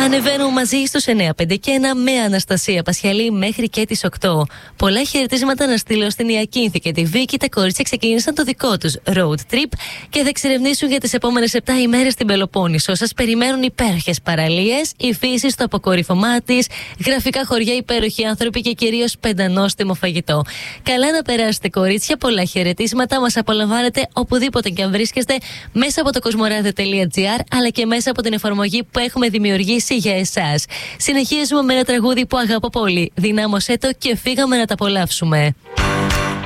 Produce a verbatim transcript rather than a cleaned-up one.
Ανεβαίνουμε μαζί στους εννιά πέντε και ένα με Αναστασία Πασιαλή μέχρι και τις οκτώ. Πολλά χαιρετίσματα να στείλω στην Ιακίνθη και τη Βίκη. Τα κορίτσια ξεκίνησαν το δικό τους road trip και θα εξερευνήσουν για τις επόμενες επτά ημέρες στην Πελοπόννησο. Σας περιμένουν υπέροχες παραλίες, η φύση στο αποκορύφωμά της, γραφικά χωριά, υπέροχοι άνθρωποι και κυρίως πεντανόστιμο φαγητό. Καλά να περάσετε, κορίτσια. Πολλά χαιρετίσματα. Μας απολαμβάνετε οπουδήποτε και αν βρίσκεστε μέσα από το κοσμοράδιο τελεία τζι άρ αλλά και μέσα από την εφαρμογή που έχουμε δημιουργήσει για εσάς. Συνεχίζουμε με ένα τραγούδι που αγαπώ πολύ. Δυνάμωσέ το και φύγαμε να τα απολαύσουμε.